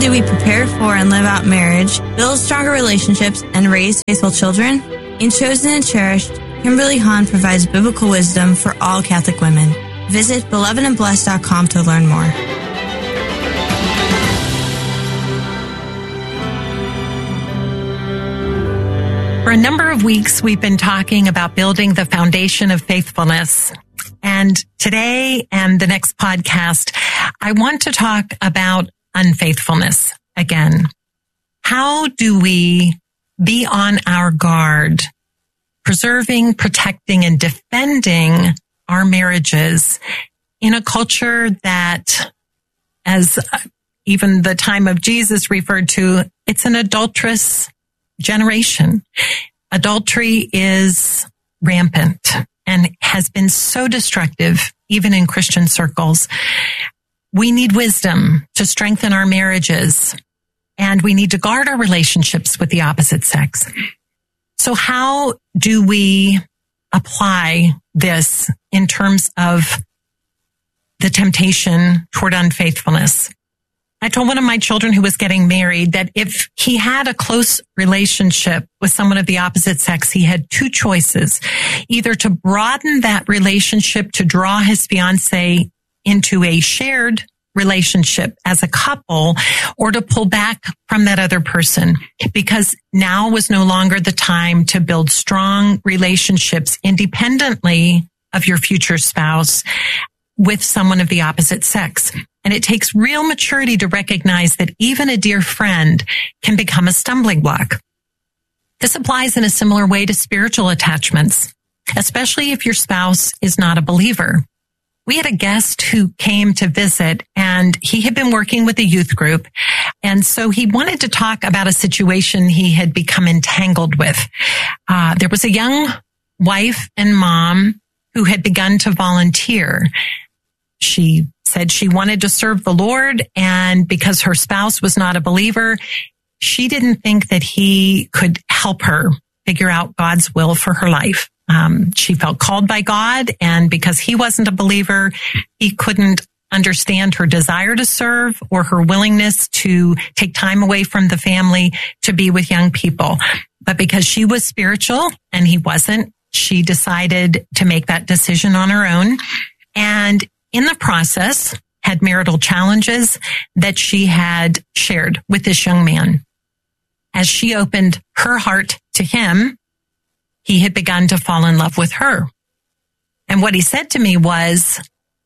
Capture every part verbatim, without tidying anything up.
do we prepare for and live out marriage, build stronger relationships, and raise faithful children? In Chosen and Cherished, Kimberly Hahn provides biblical wisdom for all Catholic women. Visit beloved and blessed dot com to learn more. For a number of weeks, we've been talking about building the foundation of faithfulness. And today and the next podcast, I want to talk about unfaithfulness again. How do we be on our guard, preserving, protecting, and defending our marriages in a culture that, as even the time of Jesus referred to, it's an adulterous generation. Adultery is rampant and has been so destructive, even in Christian circles. We need wisdom to strengthen our marriages, and we need to guard our relationships with the opposite sex. So how do we apply this in terms of the temptation toward unfaithfulness? I told one of my children who was getting married that if he had a close relationship with someone of the opposite sex, he had two choices: either to broaden that relationship to draw his fiancée into a shared relationship as a couple, or to pull back from that other person, because now was no longer the time to build strong relationships independently of your future spouse with someone of the opposite sex. And it takes real maturity to recognize that even a dear friend can become a stumbling block. This applies in a similar way to spiritual attachments, especially if your spouse is not a believer. We had a guest who came to visit, and he had been working with a youth group. And so he wanted to talk about a situation he had become entangled with. Uh, there was a young wife and mom who had begun to volunteer. She said she wanted to serve the Lord, and because her spouse was not a believer, she didn't think that he could help her figure out God's will for her life. Um, she felt called by God, and because he wasn't a believer, he couldn't understand her desire to serve or her willingness to take time away from the family to be with young people. But because she was spiritual and he wasn't, she decided to make that decision on her own. And in the process, had marital challenges that she had shared with this young man. As she opened her heart to him, he had begun to fall in love with her. And what he said to me was,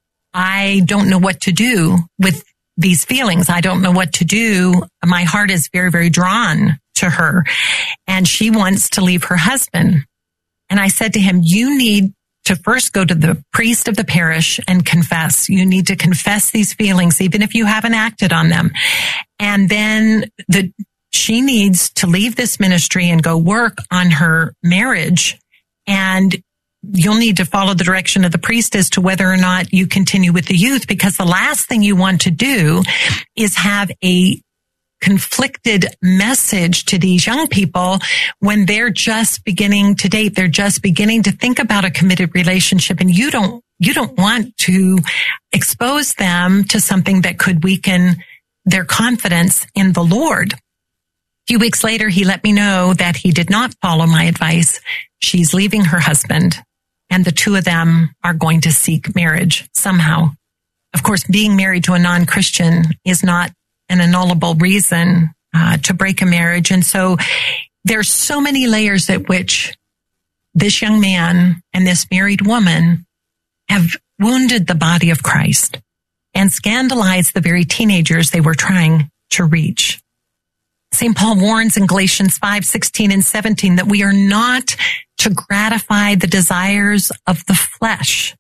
I don't know what to do with these feelings. I don't know what to do. My heart is very, very drawn to her, and she wants to leave her husband. And I said to him, you need to first go to the priest of the parish and confess. You need to confess these feelings, even if you haven't acted on them. And then the, she needs to leave this ministry and go work on her marriage. And you'll need to follow the direction of the priest as to whether or not you continue with the youth, because the last thing you want to do is have a conflicted message to these young people when they're just beginning to date. They're just beginning to think about a committed relationship, and you don't, you don't want to expose them to something that could weaken their confidence in the Lord. A few weeks later, he let me know that he did not follow my advice. She's leaving her husband, and the two of them are going to seek marriage somehow. Of course, being married to a non-Christian is not an annullable reason uh, to break a marriage. And so there's so many layers at which this young man and this married woman have wounded the body of Christ and scandalized the very teenagers they were trying to reach. Saint Paul warns in Galatians five, sixteen and seventeen that we are not to gratify the desires of the flesh.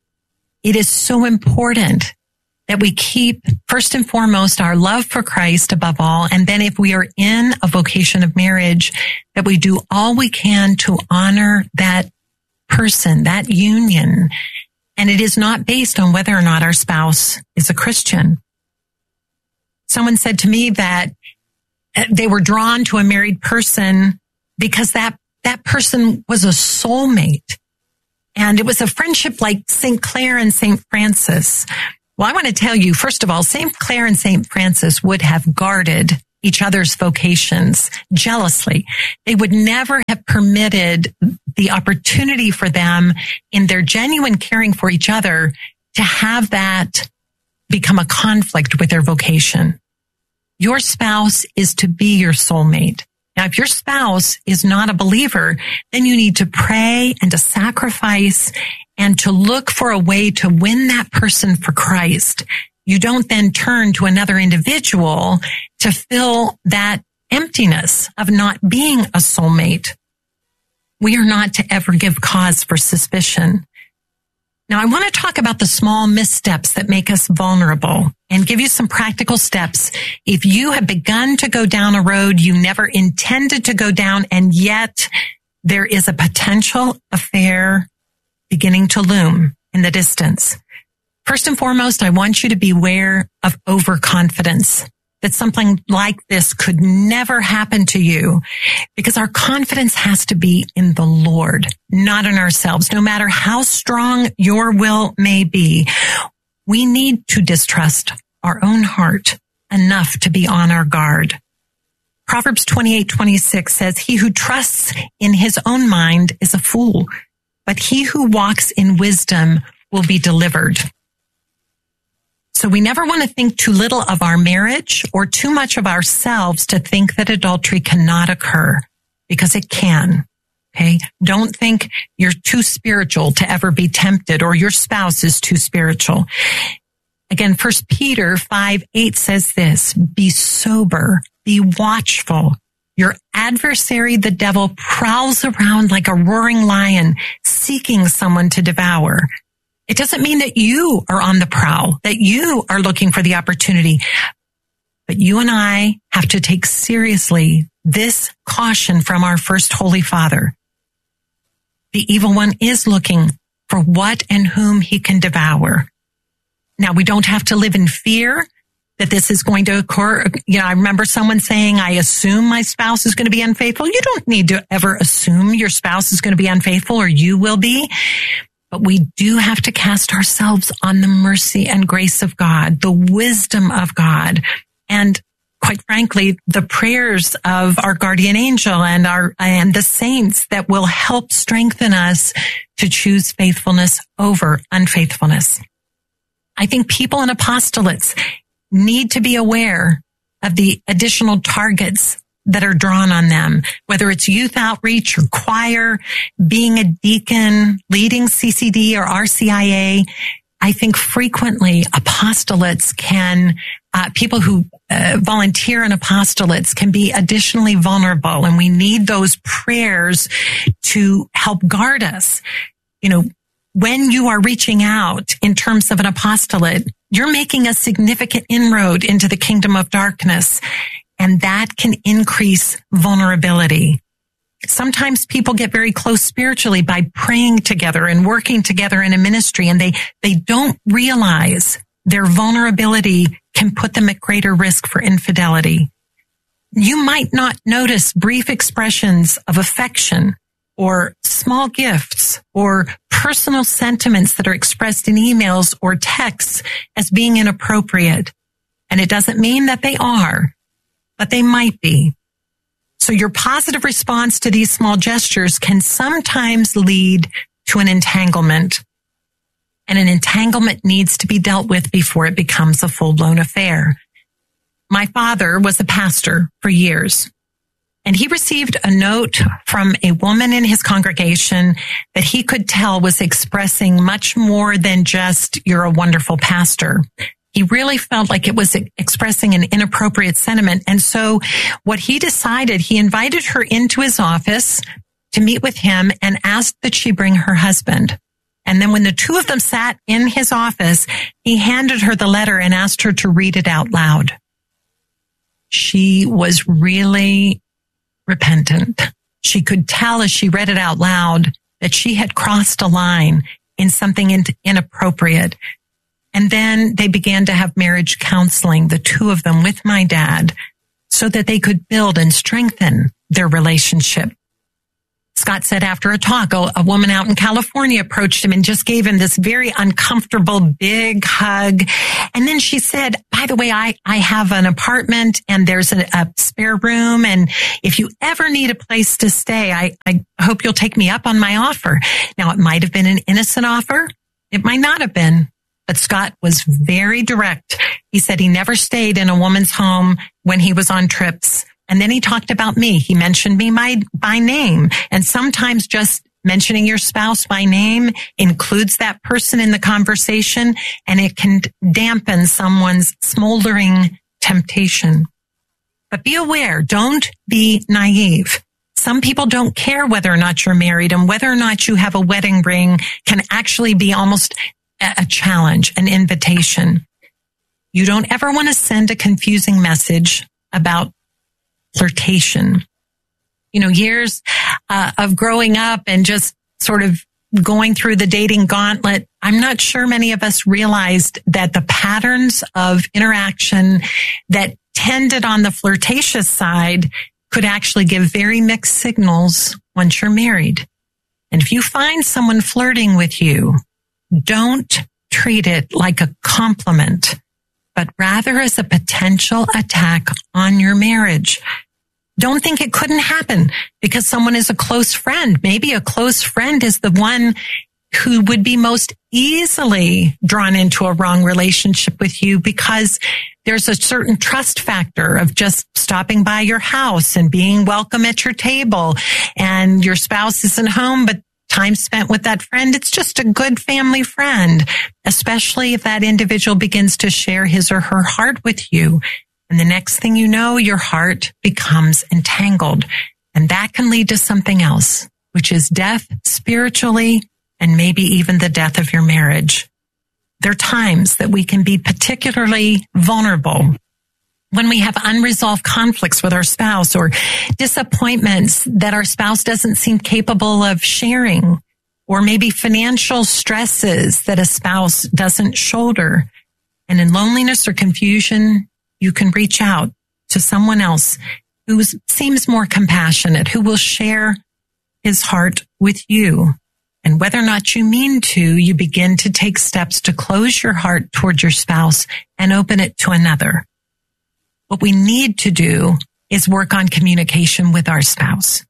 It is so important that we keep, first and foremost, our love for Christ above all. And then if we are in a vocation of marriage, that we do all we can to honor that person, that union. And it is not based on whether or not our spouse is a Christian. Someone said to me that they were drawn to a married person because that, that person was a soulmate. And it was a friendship like Saint Clare and Saint Francis, Well, I want to tell you, first of all, Saint Clare and Saint Francis would have guarded each other's vocations jealously. They would never have permitted the opportunity for them in their genuine caring for each other to have that become a conflict with their vocation. Your spouse is to be your soulmate. Now, if your spouse is not a believer, then you need to pray and to sacrifice and to look for a way to win that person for Christ. You don't then turn to another individual to fill that emptiness of not being a soulmate. We are not to ever give cause for suspicion. Now, I want to talk about the small missteps that make us vulnerable and give you some practical steps. If you have begun to go down a road you never intended to go down, and yet there is a potential affair beginning to loom in the distance. First and foremost, I want you to beware of overconfidence, that something like this could never happen to you, because our confidence has to be in the Lord, not in ourselves. No matter how strong your will may be, we need to distrust our own heart enough to be on our guard. Proverbs twenty-eight twenty-six says, "He who trusts in his own mind is a fool, but he who walks in wisdom will be delivered." So we never want to think too little of our marriage or too much of ourselves to think that adultery cannot occur, because it can. Okay. Don't think you're too spiritual to ever be tempted, or your spouse is too spiritual. Again, First Peter five eight says this, "Be sober, be watchful. Your adversary, the devil, prowls around like a roaring lion, seeking someone to devour." It doesn't mean that you are on the prowl, that you are looking for the opportunity. But you and I have to take seriously this caution from our first Holy Father. The evil one is looking for what and whom he can devour. Now, we don't have to live in fear that this is going to occur. You know, I remember someone saying, "I assume my spouse is going to be unfaithful." You don't need to ever assume your spouse is going to be unfaithful, or you will be. But we do have to cast ourselves on the mercy and grace of God, the wisdom of God, and quite frankly, the prayers of our guardian angel and our and the saints that will help strengthen us to choose faithfulness over unfaithfulness. I think people in apostolates need to be aware of the additional targets that are drawn on them, whether it's youth outreach or choir, being a deacon, leading C C D or R C I A. I think frequently apostolates can, uh, people who uh, volunteer in apostolates can be additionally vulnerable, and we need those prayers to help guard us. You know, when you are reaching out in terms of an apostolate, you're making a significant inroad into the kingdom of darkness. And that can increase vulnerability. Sometimes people get very close spiritually by praying together and working together in a ministry, and they, they don't realize their vulnerability can put them at greater risk for infidelity. You might not notice brief expressions of affection or small gifts or personal sentiments that are expressed in emails or texts as being inappropriate. And it doesn't mean that they are, but they might be. So your positive response to these small gestures can sometimes lead to an entanglement. And an entanglement needs to be dealt with before it becomes a full-blown affair. My father was a pastor for years, and he received a note from a woman in his congregation that he could tell was expressing much more than just, "You're a wonderful pastor." He really felt like it was expressing an inappropriate sentiment. And so what he decided, he invited her into his office to meet with him and asked that she bring her husband. And then when the two of them sat in his office, he handed her the letter and asked her to read it out loud. She was really repentant. She could tell as she read it out loud that she had crossed a line in something in- inappropriate. And then they began to have marriage counseling, the two of them with my dad, so that they could build and strengthen their relationship. Scott said after a talk, a, a woman out in California approached him and just gave him this very uncomfortable big hug. And then she said, by the way, I, I have an apartment and there's a, a spare room. And if you ever need a place to stay, I, I hope you'll take me up on my offer. Now, it might have been an innocent offer. It might not have been. But Scott was very direct. He said he never stayed in a woman's home when he was on trips. And then he talked about me. He mentioned me by, by name. And sometimes just mentioning your spouse by name includes that person in the conversation, and it can dampen someone's smoldering temptation. But be aware, don't be naive. Some people don't care whether or not you're married, and whether or not you have a wedding ring can actually be almost a challenge, an invitation. You don't ever want to send a confusing message about flirtation. You know, years uh, of growing up and just sort of going through the dating gauntlet, I'm not sure many of us realized that the patterns of interaction that tended on the flirtatious side could actually give very mixed signals once you're married. And if you find someone flirting with you, don't treat it like a compliment, but rather as a potential attack on your marriage. Don't think it couldn't happen because someone is a close friend. Maybe a close friend is the one who would be most easily drawn into a wrong relationship with you because there's a certain trust factor of just stopping by your house and being welcome at your table, and your spouse isn't home, but time spent with that friend, it's just a good family friend, especially if that individual begins to share his or her heart with you. And the next thing you know, your heart becomes entangled. And that can lead to something else, which is death spiritually, and maybe even the death of your marriage. There are times that we can be particularly vulnerable when we have unresolved conflicts with our spouse, or disappointments that our spouse doesn't seem capable of sharing, or maybe financial stresses that a spouse doesn't shoulder. And in loneliness or confusion, you can reach out to someone else who seems more compassionate, who will share his heart with you. And whether or not you mean to, you begin to take steps to close your heart toward your spouse and open it to another. What we need to do is work on communication with our spouse,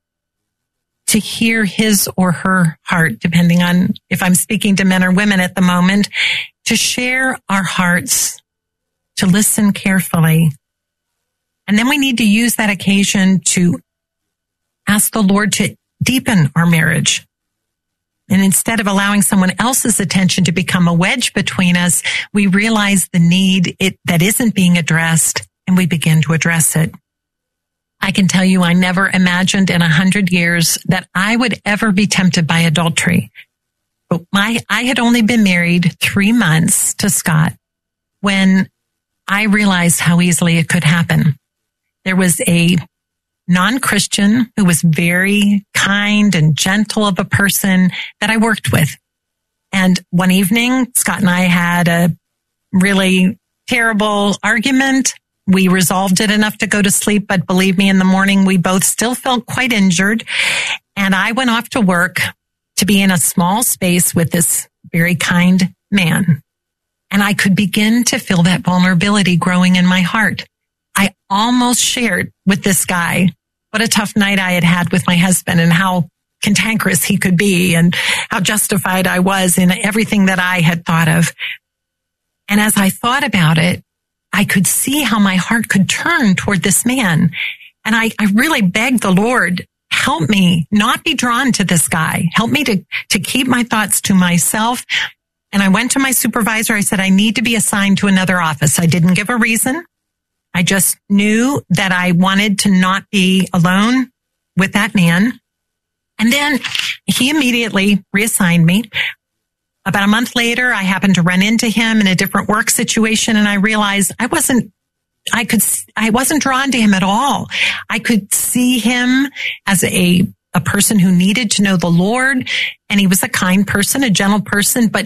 to hear his or her heart, depending on if I'm speaking to men or women at the moment, to share our hearts, to listen carefully. And then we need to use that occasion to ask the Lord to deepen our marriage. And instead of allowing someone else's attention to become a wedge between us, we realize the need it, that isn't being addressed, and we begin to address it. I can tell you, I never imagined in a hundred years that I would ever be tempted by adultery. But my, I had only been married three months to Scott when I realized how easily it could happen. There was a non-Christian who was very kind and gentle of a person that I worked with. And one evening, Scott and I had a really terrible argument. We resolved it enough to go to sleep, but believe me, in the morning, we both still felt quite injured. And I went off to work to be in a small space with this very kind man. And I could begin to feel that vulnerability growing in my heart. I almost shared with this guy what a tough night I had had with my husband and how cantankerous he could be and how justified I was in everything that I had thought of. And as I thought about it, I could see how my heart could turn toward this man. And I, I really begged the Lord, help me not be drawn to this guy. Help me to, to keep my thoughts to myself. And I went to my supervisor. I said, I need to be assigned to another office. I didn't give a reason. I just knew that I wanted to not be alone with that man. And then he immediately reassigned me. About a month later, I happened to run into him in a different work situation, and I realized I wasn't, I could, I wasn't drawn to him at all. I could see him as a, a person who needed to know the Lord, and he was a kind person, a gentle person, but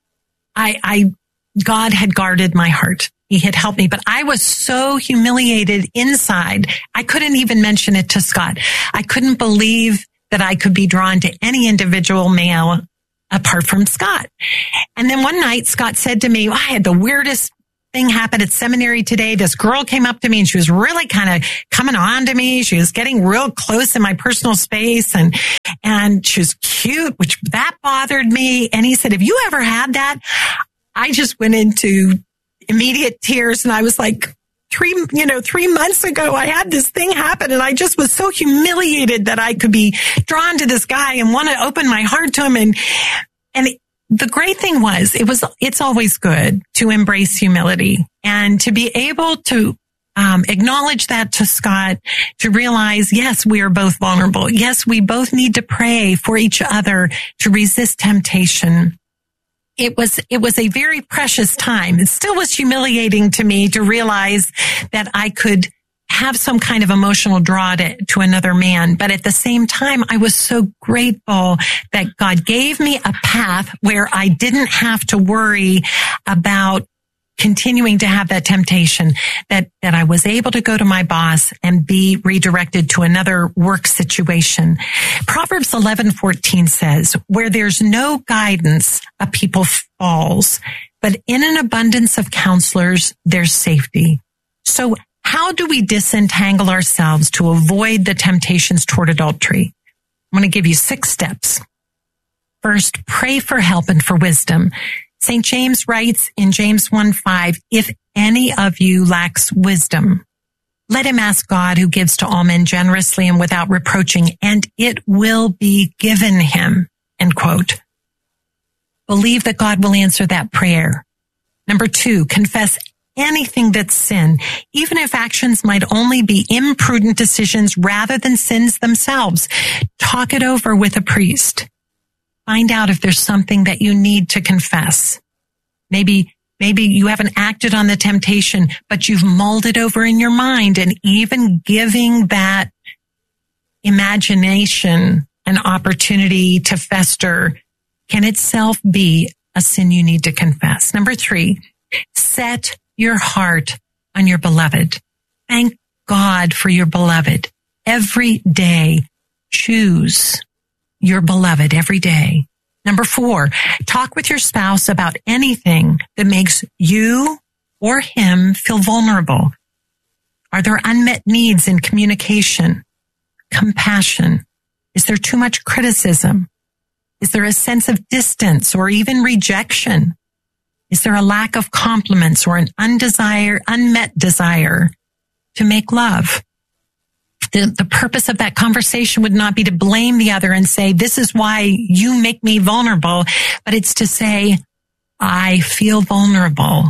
I, I, God had guarded my heart. He had helped me, but I was so humiliated inside. I couldn't even mention it to Scott. I couldn't believe that I could be drawn to any individual male apart from Scott. And then one night, Scott said to me, I had the weirdest thing happen at seminary today. This girl came up to me and she was really kind of coming on to me. She was getting real close in my personal space and, and she was cute, which that bothered me. And he said, have you ever had that? I just went into immediate tears and I was like, three, you know, three months ago, I had this thing happen and I just was so humiliated that I could be drawn to this guy and want to open my heart to him. And, and the great thing was, it was, it's always good to embrace humility and to be able to um, acknowledge that to Scott, to realize, yes, we are both vulnerable. Yes, we both need to pray for each other to resist temptation. It was, it was a very precious time. It still was humiliating to me to realize that I could have some kind of emotional draw to, to another man. But at the same time, I was so grateful that God gave me a path where I didn't have to worry about continuing to have that temptation, that, that I was able to go to my boss and be redirected to another work situation. Proverbs eleven fourteen says, where there's no guidance, a people falls, but in an abundance of counselors, there's safety. So how do we disentangle ourselves to avoid the temptations toward adultery? I'm going to give you six steps. First, pray for help and for wisdom. Saint James writes in James one five, if any of you lacks wisdom, let him ask God who gives to all men generously and without reproaching, and it will be given him, end quote. Believe that God will answer that prayer. Number two, confess anything that's sin, even if actions might only be imprudent decisions rather than sins themselves. Talk it over with a priest. Find out if there's something that you need to confess. Maybe, maybe you haven't acted on the temptation, but you've mulled it over in your mind, and even giving that imagination an opportunity to fester can itself be a sin you need to confess. Number three, set your heart on your beloved. Thank God for your beloved. Every day, choose your beloved every day. Number four, talk with your spouse about anything that makes you or him feel vulnerable. Are there unmet needs in communication, compassion? Is there too much criticism? Is there a sense of distance or even rejection? Is there a lack of compliments or an undesired, unmet desire to make love? The, the purpose of that conversation would not be to blame the other and say, this is why you make me vulnerable, but it's to say, I feel vulnerable.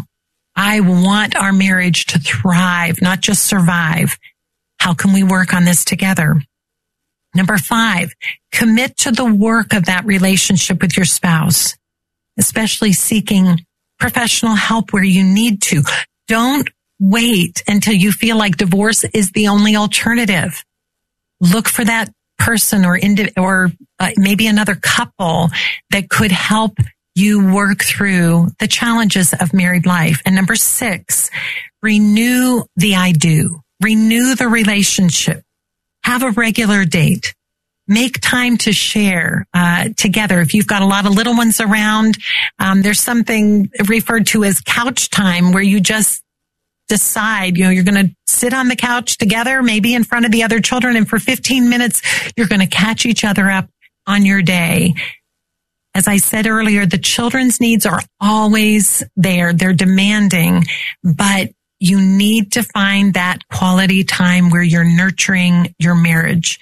I want our marriage to thrive, not just survive. How can we work on this together? Number five, commit to the work of that relationship with your spouse, especially seeking professional help where you need to. Don't wait until you feel like divorce is the only alternative. Look for that person or indi- or uh, maybe another couple that could help you work through the challenges of married life. And number six, renew the I do. Renew the relationship. Have a regular date. Make time to share uh, together. If you've got a lot of little ones around, um, there's something referred to as couch time where you just decide, you know, you're going to sit on the couch together, maybe in front of the other children, and for fifteen minutes, you're going to catch each other up on your day. As I said earlier, the children's needs are always there. They're demanding, but you need to find that quality time where you're nurturing your marriage.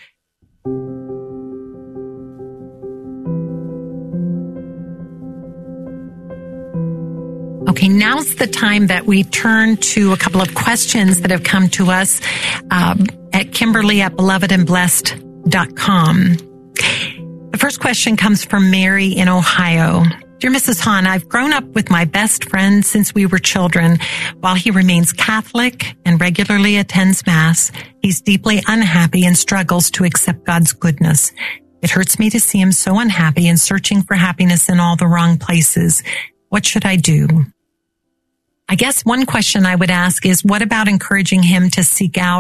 Okay, now's the time that we turn to a couple of questions that have come to us um, at Kimberly at beloved and blessed dot com. The first question comes from Mary in Ohio. Dear Missus Hahn, I've grown up with my best friend since we were children. While he remains Catholic and regularly attends Mass, he's deeply unhappy and struggles to accept God's goodness. It hurts me to see him so unhappy and searching for happiness in all the wrong places. What should I do? I guess one question I would ask is, what about encouraging him to seek out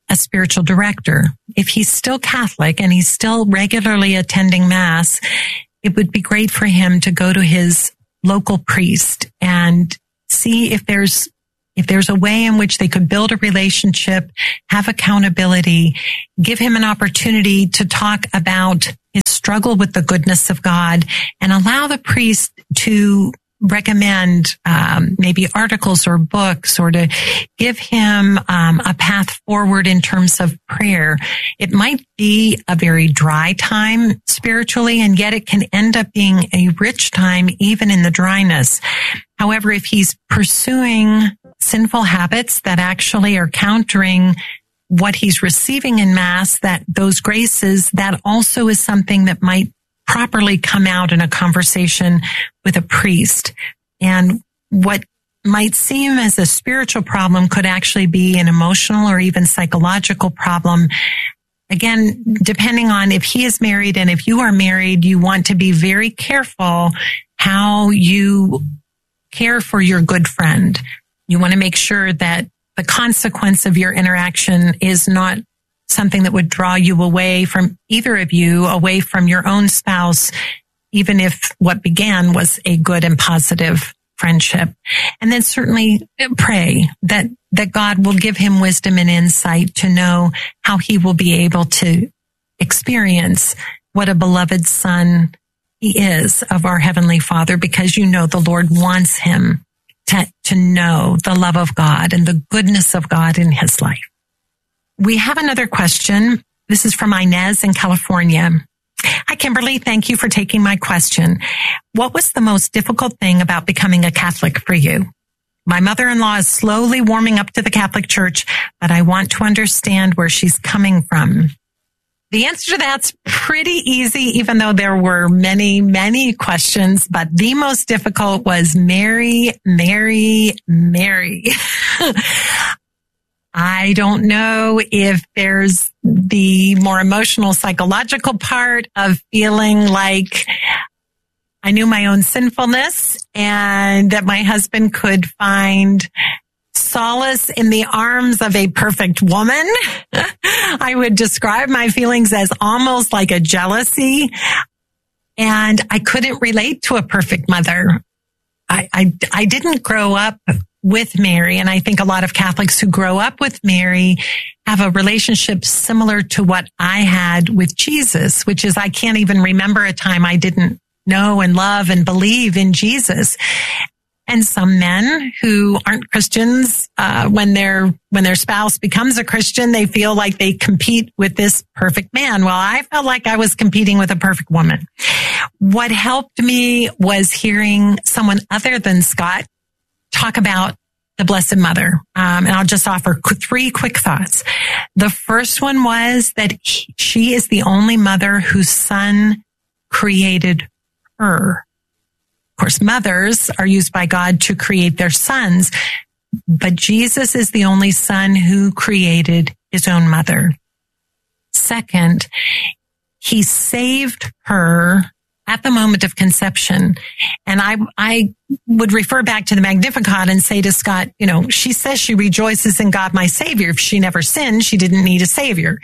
a spiritual director. If he's still Catholic and he's still regularly attending Mass, it would be great for him to go to his local priest and see if there's if there's a way in which they could build a relationship, have accountability, give him an opportunity to talk about his struggle with the goodness of God, and allow the priest to recommend um, maybe articles or books, or to give him um, a path forward in terms of prayer. It might be a very dry time spiritually, and yet it can end up being a rich time even in the dryness. However, if he's pursuing sinful habits that actually are countering what he's receiving in Mass, that those graces, that also is something that might properly come out in a conversation with a priest. And what might seem as a spiritual problem could actually be an emotional or even psychological problem. Again, depending on if he is married, and if you are married, you want to be very careful how you care for your good friend. You want to make sure that the consequence of your interaction is not something that would draw you away from either of you, away from your own spouse, even if what began was a good and positive friendship. And then certainly pray that, that God will give him wisdom and insight to know how he will be able to experience what a beloved son he is of our Heavenly Father, because you know the Lord wants him to, to know the love of God and the goodness of God in his life. We have another question. This is from Inez in California. Hi, Kimberly. Thank you for taking my question. What was the most difficult thing about becoming a Catholic for you? My mother-in-law is slowly warming up to the Catholic Church, but I want to understand where she's coming from. The answer to that's pretty easy, even though there were many, many questions, but the most difficult was Mary, Mary, Mary. I don't know if there's the more emotional, psychological part of feeling like I knew my own sinfulness and that my husband could find solace in the arms of a perfect woman. I would describe my feelings as almost like a jealousy, and I couldn't relate to a perfect mother. I, I, I didn't grow up with Mary, and I think a lot of Catholics who grow up with Mary have a relationship similar to what I had with Jesus, which is I can't even remember a time I didn't know and love and believe in Jesus. And some men who aren't Christians, uh, when their when their spouse becomes a Christian, they feel like they compete with this perfect man. Well, I felt like I was competing with a perfect woman. What helped me was hearing someone other than Scott talk about the Blessed Mother. Um, and I'll just offer three quick thoughts. The first one was that he, she is the only mother whose son created her. Of course, mothers are used by God to create their sons, but Jesus is the only son who created his own mother. Second, he saved her at the moment of conception. And I, I would refer back to the Magnificat and say to Scott, you know, she says she rejoices in God, my Savior. If she never sinned, she didn't need a Savior.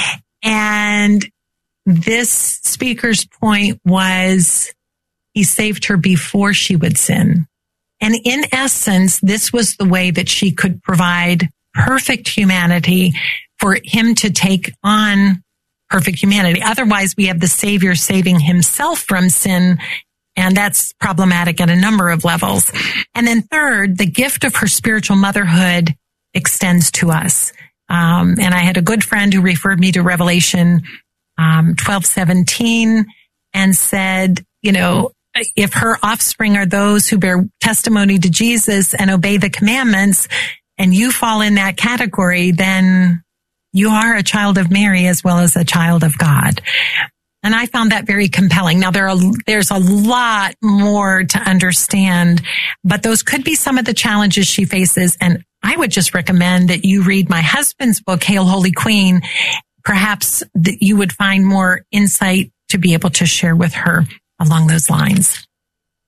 And this speaker's point was, he saved her before she would sin. And in essence, this was the way that she could provide perfect humanity for him to take on perfect humanity. Otherwise, we have the Savior saving himself from sin, and that's problematic at a number of levels. And then third, the gift of her spiritual motherhood extends to us. Um, and I had a good friend who referred me to Revelation um, twelve seventeen and said, you know, if her offspring are those who bear testimony to Jesus and obey the commandments, and you fall in that category, then you are a child of Mary as well as a child of God. And I found that very compelling. Now, there are, there's a lot more to understand, but those could be some of the challenges she faces. And I would just recommend that you read my husband's book, Hail, Holy Queen. Perhaps that you would find more insight to be able to share with her along those lines.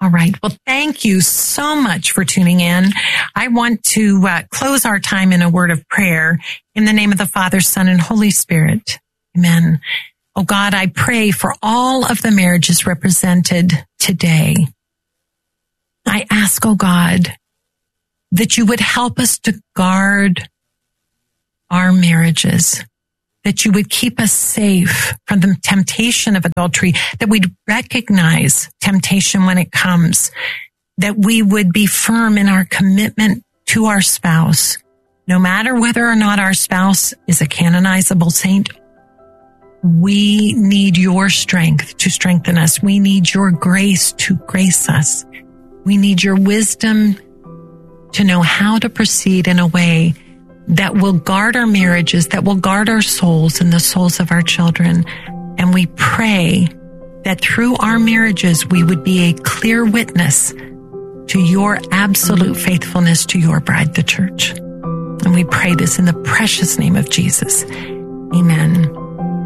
All right. Well, thank you so much for tuning in. I want to uh, close our time in a word of prayer in the name of the Father, Son, and Holy Spirit. Amen. Oh God, I pray for all of the marriages represented today. I ask, oh God, that you would help us to guard our marriages, that you would keep us safe from the temptation of adultery, that we'd recognize temptation when it comes, that we would be firm in our commitment to our spouse, no matter whether or not our spouse is a canonizable saint. We need your strength to strengthen us. We need your grace to grace us. We need your wisdom to know how to proceed in a way that will guard our marriages, that will guard our souls and the souls of our children. And we pray that through our marriages, we would be a clear witness to your absolute faithfulness to your bride, the church. And we pray this in the precious name of Jesus. Amen.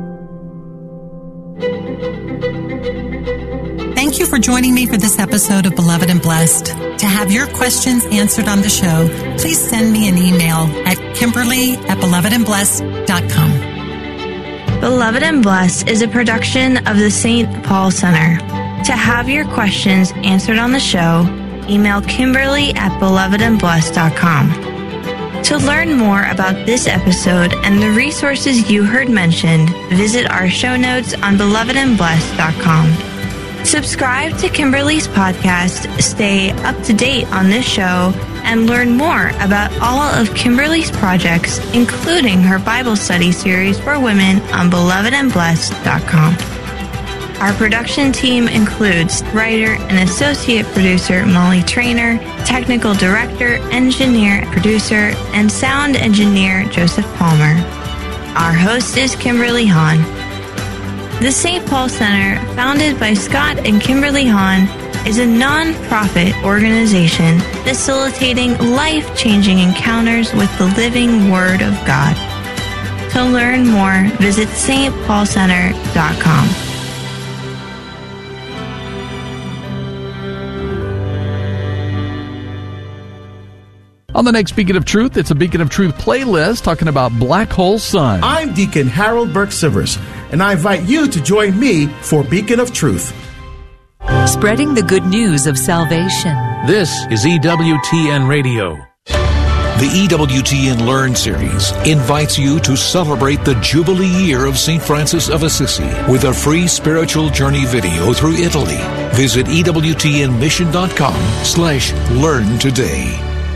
Thank you for joining me for this episode of Beloved and Blessed. To have your questions answered on the show, please send me an email at Kimberly at beloved and blessed dot com. Beloved and Blessed is a production of the Saint Paul Center. To have your questions answered on the show, email Kimberly at beloved and blessed dot com. To learn more about this episode and the resources you heard mentioned, visit our show notes on beloved and blessed dot com. Subscribe to Kimberly's podcast, stay up to date on this show, and learn more about all of Kimberly's projects, including her Bible study series for women on beloved and blessed dot com. Our production team includes writer and associate producer Molly Trainer, technical director, engineer, producer, and sound engineer Joseph Palmer. Our host is Kimberly Hahn. The Saint Paul Center, founded by Scott and Kimberly Hahn, is a non-profit organization facilitating life-changing encounters with the living Word of God. To learn more, visit s t paul center dot com. On the next Beacon of Truth, it's a Beacon of Truth playlist talking about Black Hole Sun. I'm Deacon Harold Burke-Sivers, and I invite you to join me for Beacon of Truth. Spreading the good news of salvation. This is E W T N Radio. The E W T N Learn series invites you to celebrate the Jubilee year of Saint Francis of Assisi with a free spiritual journey video through Italy. Visit E W T N mission dot com slash learn today.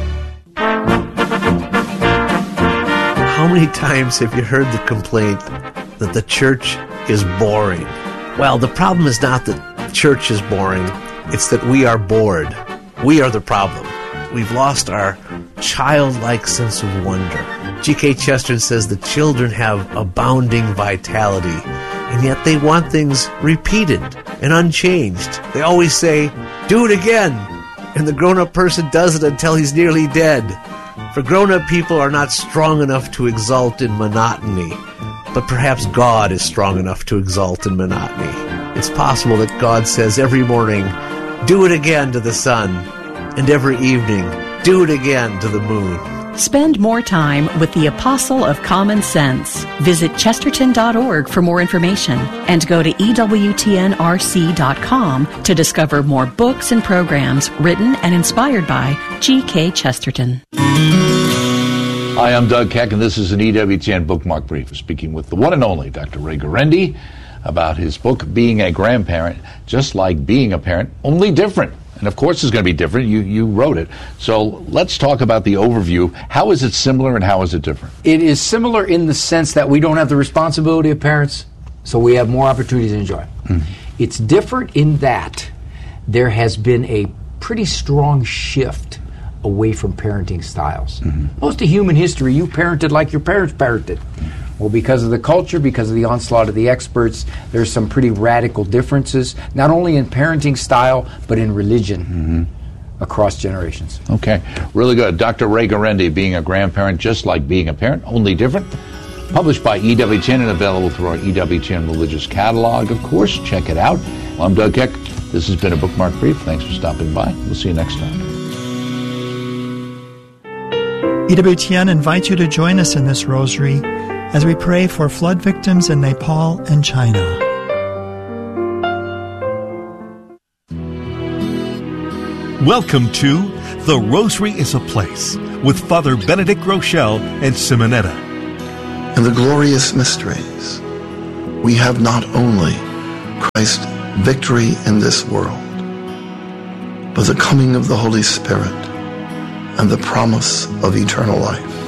How many times have you heard the complaint that the church is boring? Well, the problem is not that church is boring. It's that we are bored. We are the problem. We've lost our childlike sense of wonder. G K Chesterton says the children have abounding vitality, and yet they want things repeated and unchanged. They always say, do it again, and the grown-up person does it until he's nearly dead. For grown-up people are not strong enough to exult in monotony, but perhaps God is strong enough to exult in monotony. It's possible that God says every morning, do it again to the sun, and every evening, do it again to the moon. Spend more time with the Apostle of Common Sense. Visit chesterton dot org for more information and go to E W T N R C dot com to discover more books and programs written and inspired by G K Chesterton. Hi, I'm Doug Keck, and this is an E W T N Bookmark Brief, speaking with the one and only Doctor Ray Guarendi about his book, Being a Grandparent, Just Like Being a Parent, Only Different. And of course it's going to be different. You you wrote it. So let's talk about the overview. How is it similar and how is it different? It is similar in the sense that we don't have the responsibility of parents, so we have more opportunities to enjoy. Mm-hmm. It's different in that there has been a pretty strong shift away from parenting styles. Mm-hmm. Most of human history, you parented like your parents parented. Mm-hmm. Well, because of the culture, because of the onslaught of the experts, there's some pretty radical differences, not only in parenting style, but in religion mm-hmm. across generations. Okay, really good. Doctor Ray Guarendi, Being a Grandparent, Just Like Being a Parent, Only Different. Published by E W T N and available through our E W T N Religious Catalog. Of course, check it out. Well, I'm Doug Keck. This has been a Bookmark Brief. Thanks for stopping by. We'll see you next time. E W T N invites you to join us in this rosary as we pray for flood victims in Nepal and China. Welcome to The Rosary is a Place with Father Benedict Groeschel and Simonetta. In the glorious mysteries, we have not only Christ's victory in this world, but the coming of the Holy Spirit and the promise of eternal life.